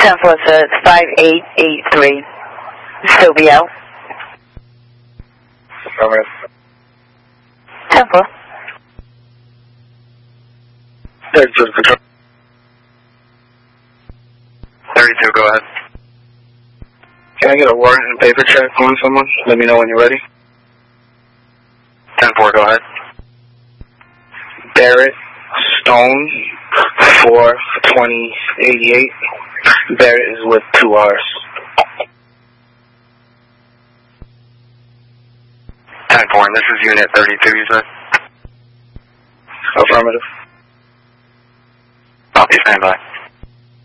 10-4 says 5883. Still be out. Affirmative. 10-4. 32 control. 32, go ahead. Can I get a warrant and paper check on someone? Let me know when you're ready. 10-4, go ahead. Barrett Stone, 4/20/88. Barrett is with 2 R's. 10-4, and this is Unit 32, you said? Affirmative. Copy, stand by.